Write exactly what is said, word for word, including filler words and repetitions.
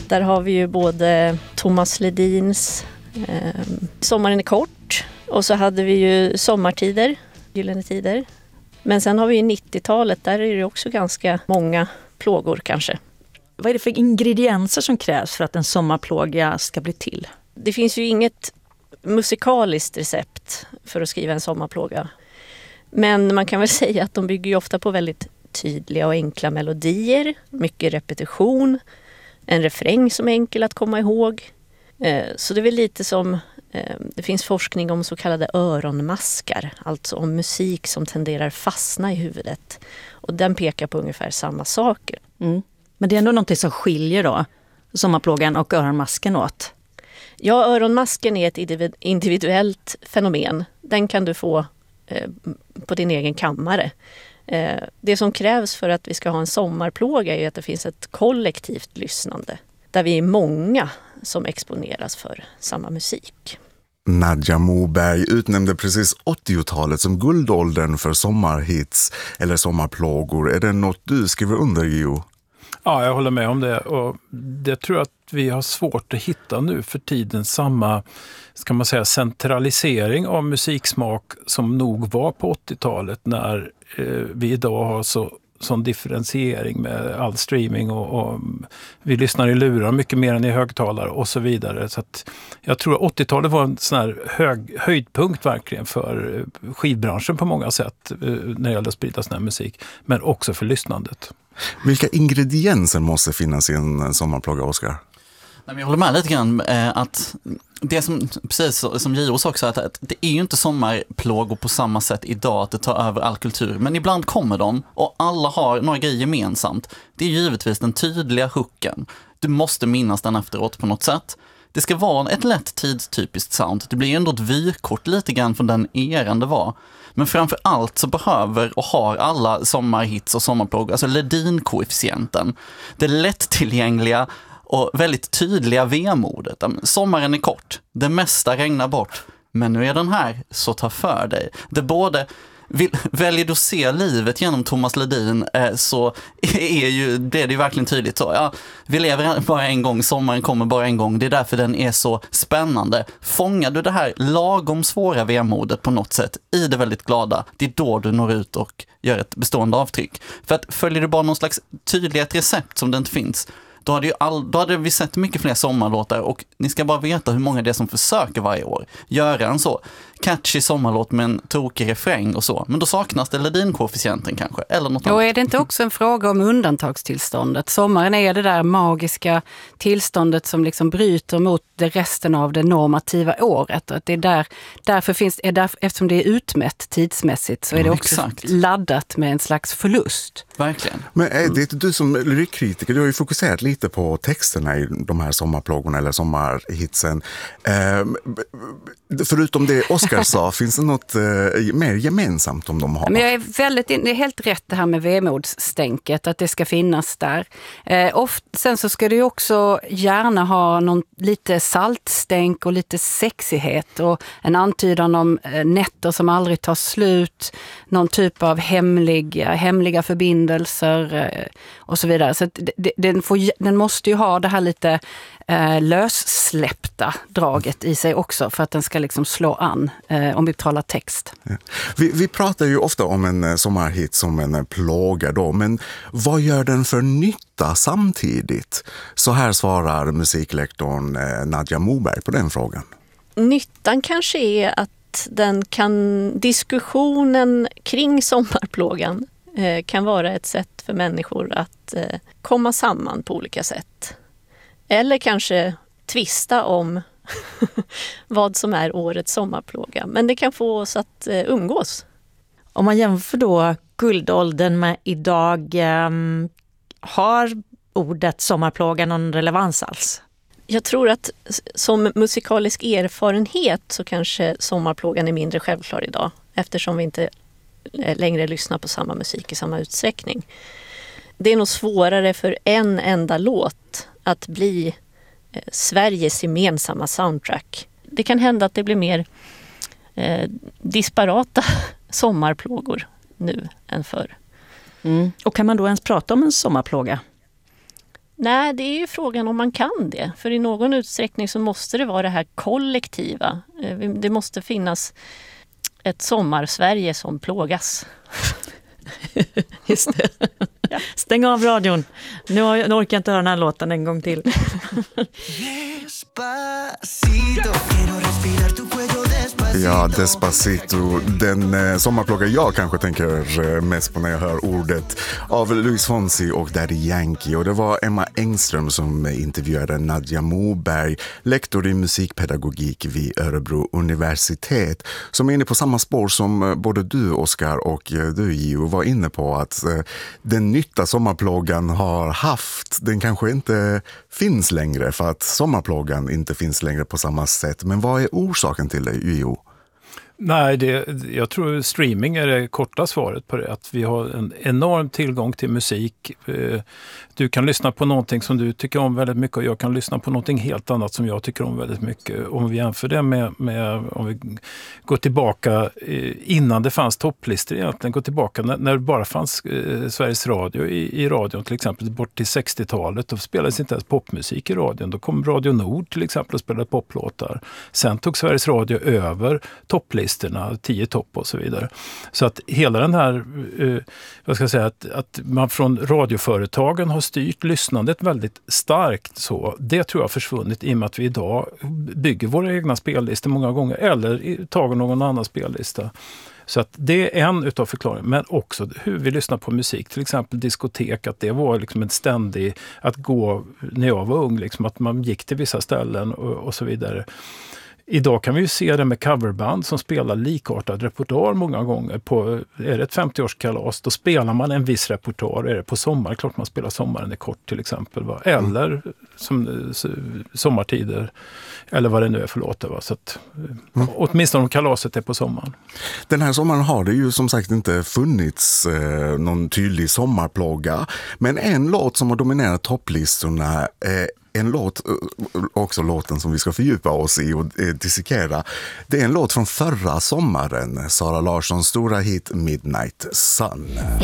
Där har vi ju både Thomas Ledins eh, Sommaren är kort, och så hade vi ju Sommartider, Gyllene tider. Men sen har vi ju nittiotalet, där är det också ganska många plågor kanske. Vad är det för ingredienser som krävs för att en sommarplåga ska bli till? Det finns ju inget musikaliskt recept för att skriva en sommarplåga. Men man kan väl säga att de bygger ju ofta på väldigt tydliga och enkla melodier, mycket repetition, en refräng som är enkel att komma ihåg. Så det är väl lite som, det finns forskning om så kallade öronmaskar, alltså om musik som tenderar fastna i huvudet. Och den pekar på ungefär samma saker. Mm. Men det är ändå något som skiljer då sommarplågan och öronmasken åt? Ja, öronmasken är ett individuellt fenomen. Den kan du få eh, på din egen kammare. Eh, det som krävs för att vi ska ha en sommarplåga är att det finns ett kollektivt lyssnande. Där vi är många som exponeras för samma musik. Nadja Moberg utnämnde precis åttiotalet som guldåldern för sommarhits eller sommarplågor. Är det något du skriver under, Gio? Ja, jag håller med om det, och det tror jag att vi har svårt att hitta nu för tiden samma, ska man säga, centralisering av musiksmak som nog var på åttiotalet, när eh, vi idag har så sån differentiering med all streaming och, och vi lyssnar i lurar mycket mer än i högtalare och så vidare. Så att jag tror att åttiotalet var en sån här hög, höjdpunkt verkligen för skivbranschen på många sätt när det gäller att sprida sån här musik, men också för lyssnandet. Vilka ingredienser måste finnas i en sommarplåga, Oskar? Jag håller med lite grann att det som, precis som Gio sa också, att det är ju inte sommarplågor på samma sätt idag att det tar över all kultur. Men ibland kommer de och alla har några grejer gemensamt. Det är givetvis den tydliga hooken. Du måste minnas den efteråt på något sätt. Det ska vara ett lätt tidstypiskt sound. Det blir ändå ett vykort lite grann från den eran det var. Men framför allt så behöver och har alla sommarhits och sommarplågor, alltså Ledin-koefficienten. Det lättillgängliga och väldigt tydliga vemodet. Sommaren är kort, det mesta regnar bort, men nu är den här, så ta för dig. Det både vill, väljer du att se livet genom Thomas Ledin eh, så är ju, blir det ju verkligen tydligt. Så, ja, vi lever bara en gång, sommaren kommer bara en gång, det är därför den är så spännande. Fångar du det här lagom svåra vemodet på något sätt i det väldigt glada, det är då du når ut och gör ett bestående avtryck. För att följer du bara någon slags tydlighet recept som det inte finns, Då hade, ju all, då hade vi sett mycket fler sommarlåtar, och ni ska bara veta hur många det är som försöker varje år göra en så catchy sommarlåt med en tokig refräng och så. Men då saknas det Ledin-koefficienten kanske, eller något Då annat. är det inte också en fråga om undantagstillståndet? Sommaren är det där magiska tillståndet som liksom bryter mot det resten av det normativa året. Att det är där, därför finns, är där, eftersom det är utmätt tidsmässigt, så är det Ja, också exakt. laddat med en slags förlust. Verkligen. Men är det du som lyrikkritiker, du har ju fokuserat lite på texterna i de här sommarplågorna eller sommarhitsen. Eh, förutom det Oskar sa, finns det något eh, mer gemensamt om de har? Men jag är väldigt, det är helt rätt det här med vemodsstänket, att det ska finnas där. Eh, ofta, sen så ska det ju också gärna ha någon lite saltstänk och lite sexighet och en antydan om eh, nätter som aldrig tar slut, någon typ av hemliga, hemliga förbindelser eh, och så vidare. Så att det, den, får, den måste ju ha det här lite eh, lössläppta draget i sig också för att den ska liksom slå an eh, om vi talar text. Ja. Vi, vi pratar ju ofta om en sommarhit som en plåga då, men vad gör den för nytta samtidigt? Så här svarar musiklektorn eh, Nadja Moberg på den frågan. Nyttan kanske är att den kan, diskussionen kring sommarplågan eh, kan vara ett sätt för människor att eh, komma samman på olika sätt. Eller kanske tvista om vad som är årets sommarplåga. Men det kan få oss att eh, umgås. Om man jämför då guldåldern med idag, eh, har ordet sommarplåga någon relevans alls? Jag tror att som musikalisk erfarenhet så kanske sommarplågan är mindre självklar idag. Eftersom vi inte längre lyssnar på samma musik i samma utsträckning. Det är nog svårare för en enda låt att bli eh, Sveriges gemensamma soundtrack. Det kan hända att det blir mer eh, disparata sommarplågor nu än förr. Mm. Och kan man då ens prata om en sommarplåga? Nej, det är ju frågan om man kan det. För i någon utsträckning så måste det vara det här kollektiva. Det måste finnas ett sommarsverige som plågas. Just det. Ja. Stäng av radion. Nu, har jag, nu orkar jag inte höra den här låten en gång till. Ja, Despacito, den eh, sommarplåga jag kanske tänker eh, mest på när jag hör ordet av Luis Fonsi och Daddy Yankee. Och det var Emma Engström som intervjuade Nadja Moberg, lektor i musikpedagogik vid Örebro universitet, som är inne på samma spår som både du, Oskar, och eh, du, Gio, var inne på, att eh, den nytta sommarplågan har haft, den kanske inte finns längre för att sommarplågan inte finns längre på samma sätt. Men vad är orsaken till det, Gio? Nej, det, jag tror streaming är det korta svaret på det. Att vi har en enorm tillgång till musik. Du kan lyssna på någonting som du tycker om väldigt mycket och jag kan lyssna på någonting helt annat som jag tycker om väldigt mycket. Om vi jämför det med, med om vi går tillbaka innan det fanns topplistor egentligen, går tillbaka när, när det bara fanns eh, Sveriges Radio i, i radion till exempel bort till sextiotalet, då spelades inte ens popmusik i radion. Då kom Radio Nord till exempel och spelade poplåtar. Sen tog Sveriges Radio över topplistorna, tio topp och så vidare. Så att hela den här, eh, vad ska jag säga, att, att man från radioföretagen har styrt lyssnandet väldigt starkt så. Det tror jag har försvunnit i och med att vi idag bygger våra egna spellistor många gånger eller tar någon annan spellista. Så att det är en utav förklaringen, men också hur vi lyssnar på musik, till exempel diskotek, att det var liksom en ständig, att gå när jag var ung, liksom att man gick till vissa ställen och, och så vidare. Idag kan vi ju se det med coverband som spelar likartad repertoar många gånger. På, är det ett femtioårskalas, då spelar man en viss repertoar. Är det på sommar, klart man spelar Sommaren är kort till exempel. Va? Eller mm. som sommartider, eller vad det nu är för låtar. Va? Så att, mm. åtminstone om kalaset är på sommaren. Den här sommaren har det ju som sagt inte funnits eh, någon tydlig sommarplåga. Men en låt som har dominerat topplistorna eh, en låt, också låten som vi ska fördjupa oss i och dissekera. Det är en låt från förra sommaren, Sara Larssons stora hit Midnight Sun.